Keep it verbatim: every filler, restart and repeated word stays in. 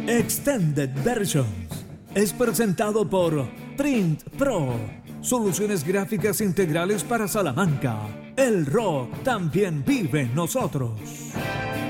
Extended Versions es presentado por Print Pro, soluciones gráficas integrales para Salamanca. El rock también vive en nosotros.